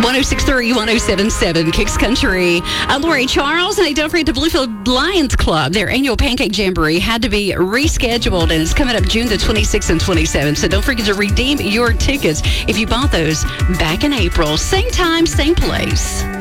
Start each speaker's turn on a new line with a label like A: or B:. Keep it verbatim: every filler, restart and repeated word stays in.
A: one oh six three, one oh seven seven, Kicks Country. I'm Lori Charles, and hey, don't forget the Bluefield Lions Club. Their annual Pancake Jamboree had to be rescheduled, and it's coming up June the twenty-sixth and twenty-seventh. So don't forget to redeem your tickets if you bought those back in April. Same time, same place.